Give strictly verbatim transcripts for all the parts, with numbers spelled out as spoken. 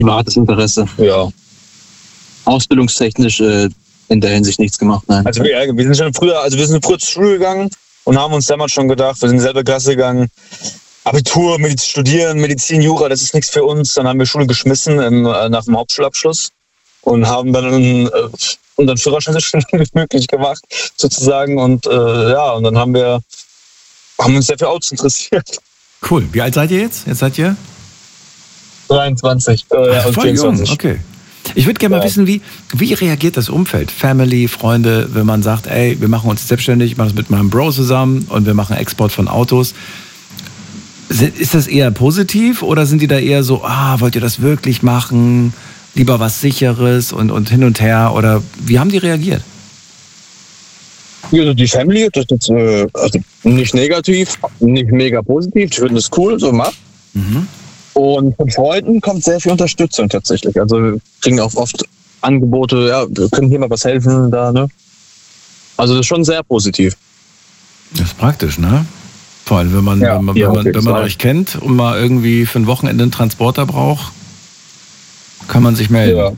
privates Interesse. Ja. Ausbildungstechnisch äh, in der Hinsicht nichts gemacht, nein. Also wir, wir sind schon früher, also wir sind früher zur Schule gegangen und haben uns damals schon gedacht, wir sind in dieselbe Klasse gegangen. Abitur, Mediz- Studieren, Medizin, Jura, das ist nichts für uns. Dann haben wir Schule geschmissen im, äh, nach dem Hauptschulabschluss und haben dann äh, unseren Führerschein so schnell wie möglich gemacht, sozusagen. Und äh, ja, und dann haben wir haben uns sehr für Autos interessiert. Cool. Wie alt seid ihr jetzt? Jetzt seid ihr? dreiundzwanzig. Äh, Ach, und voll vierundzwanzig. jung, okay. Ich würde gerne mal Ja. wissen, wie, wie reagiert das Umfeld? Family, Freunde, wenn man sagt, ey, wir machen uns selbstständig, ich mache das mit meinem Bro zusammen und wir machen Export von Autos. Ist das eher positiv oder sind die da eher so, ah, wollt ihr das wirklich machen? Lieber was Sicheres und, und hin und her? Oder wie haben die reagiert? Ja, also die Family, das ist äh, also nicht negativ, nicht mega positiv. Die finden das cool, so macht. Mhm. Und von Freunden kommt sehr viel Unterstützung tatsächlich. Also wir kriegen auch oft Angebote, ja, wir können hier mal was helfen, da, ne? Also das ist schon sehr positiv. Das ist praktisch, ne? Vor allem, wenn man, Ja, wenn man, ja, wenn auf man, jeden wenn man Fall. euch kennt und mal irgendwie für ein Wochenende einen Transporter braucht, kann man sich melden. Ja.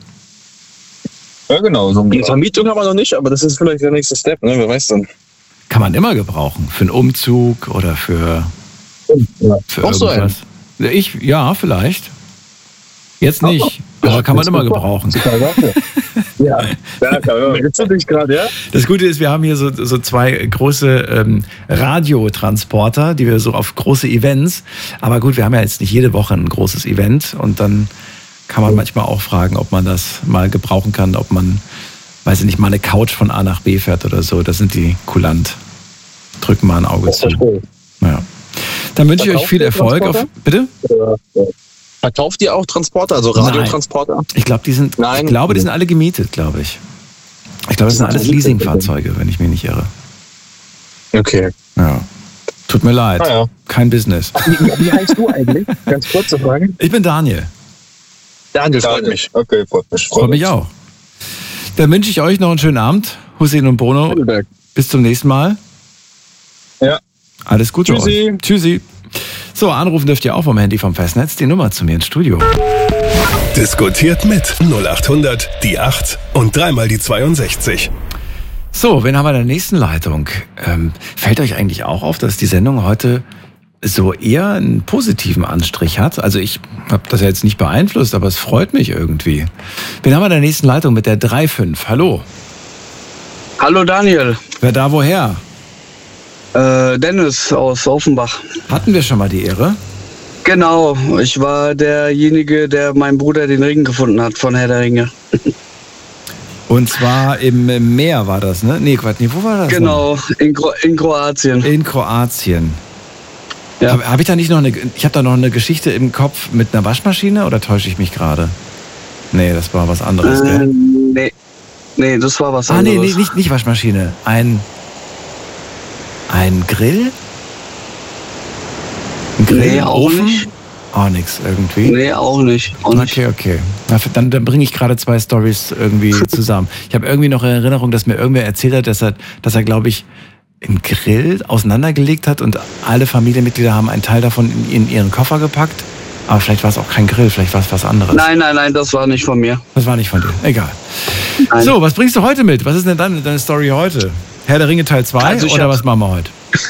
Ja, genau. So eine Vermietung haben wir noch nicht, aber das ist vielleicht der nächste Step, ne? Wer weiß dann. Kann man immer gebrauchen. Für einen Umzug oder für, Ja. für Auch so irgendwas. Ich, ja, vielleicht. Jetzt nicht, aber kann man immer gebrauchen. Ja, ja, klar. Jetzt du dich gerade, ja? Das Gute ist, wir haben hier so, so zwei große ähm, Radiotransporter, die wir so auf große Events, aber gut, wir haben ja jetzt nicht jede Woche ein großes Event und dann kann man manchmal auch fragen, ob man das mal gebrauchen kann, ob man, weiß ich nicht, mal eine Couch von A nach B fährt oder so. Das sind die kulant. Drücken mal ein Auge zu. Ja. Dann wünsche ich euch viel Erfolg. Auf, bitte? Verkauft ihr auch Transporter, also Radiotransporter? Ich glaube, die sind, Nein. ich glaube, die sind alle gemietet, glaube ich. Ich glaube, das sind alles Leasingfahrzeuge, wenn ich mich nicht irre. Okay. Ja. Tut mir leid. Ah, ja. Kein Business. Wie, wie heißt du eigentlich? Ganz kurze Frage. Ich bin Daniel. Daniel, freut mich. Okay, freut mich. Freut mich auch. Dann wünsche ich euch noch einen schönen Abend. Hussein und Bruno. Heidelberg. Bis zum nächsten Mal. Ja. Alles Gute Tschüssi. euch. Tschüssi. So, anrufen dürft ihr auch vom Handy vom Festnetz. Die Nummer zu mir ins Studio. Diskutiert mit null acht hundert, die acht und dreimal die zweiundsechzig. So, wen haben wir in der nächsten Leitung? Ähm, fällt euch eigentlich auch auf, dass die Sendung heute so eher einen positiven Anstrich hat? Also ich habe das ja jetzt nicht beeinflusst, aber es freut mich irgendwie. Wen haben wir in der nächsten Leitung mit der drei fünf? Hallo. Hallo Daniel, Wer da woher? äh, Dennis aus Offenbach. Hatten wir schon mal die Ehre? Genau, ich war derjenige, der meinem Bruder den Ring gefunden hat von Herr der Ringe. Und zwar im Meer war das, ne? Nee, Quatsch, nee, wo war das? Genau, in, Kro in Kroatien. noch? In Kroatien. Ja. Habe hab ich da nicht noch eine, ich habe da noch eine Geschichte im Kopf mit einer Waschmaschine oder täusche ich mich gerade? Nee, das war was anderes, Äh, gell? nee, nee, das war was Ah, nee, anderes. nee, nicht, nicht Waschmaschine. Ein, ein Grill? Ein Grill? Nee, auch Ofen? nicht. Auch nix irgendwie. Nee, auch nicht. Auch nicht. Okay, okay. Na, Dann, dann bringe ich gerade zwei Storys irgendwie zusammen. Ich habe irgendwie noch in Erinnerung, dass mir irgendwer erzählt hat, dass er, dass er glaube ich, einen Grill auseinandergelegt hat und alle Familienmitglieder haben einen Teil davon in, in ihren Koffer gepackt. Aber vielleicht war es auch kein Grill, vielleicht war es was anderes. Nein, nein, nein, das war nicht von mir. Das war nicht von dir. Egal. Nein. So, was bringst du heute mit? Was ist denn deine, deine Story heute? Herr der Ringe Teil zwei Also ich oder hab- was machen wir heute?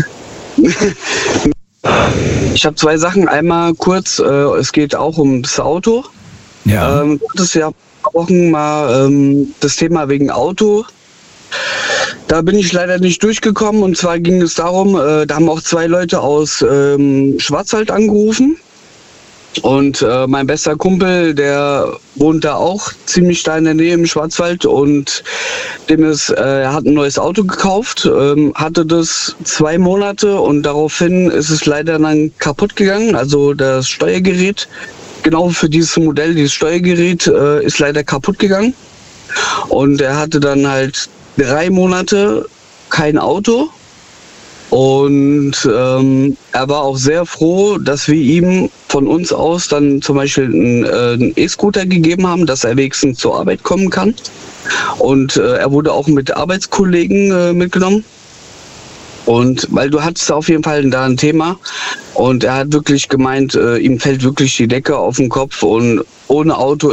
Ich habe zwei Sachen. Einmal kurz, äh, es geht auch ums Auto. Ja. Ähm, das ist ja Wochen mal ähm, das Thema wegen Auto. Da bin ich leider nicht durchgekommen. Und zwar ging es darum, äh, da haben auch zwei Leute aus ähm, Schwarzwald angerufen. Und äh, mein bester Kumpel, der wohnt da auch ziemlich da in der Nähe im Schwarzwald. Und dem ist, äh, er hat ein neues Auto gekauft, ähm, hatte das zwei Monate und daraufhin ist es leider dann kaputt gegangen. Also das Steuergerät, genau für dieses Modell, dieses Steuergerät äh, ist leider kaputt gegangen. Und er hatte dann halt drei Monate kein Auto. Und ähm, er war auch sehr froh, dass wir ihm von uns aus dann zum Beispiel einen, äh, einen E-Scooter gegeben haben, dass er wenigstens zur Arbeit kommen kann. Und äh, er wurde auch mit Arbeitskollegen äh, mitgenommen. Und weil du hattest auf jeden Fall da ein Thema und er hat wirklich gemeint, äh, ihm fällt wirklich die Decke auf den Kopf und ohne Auto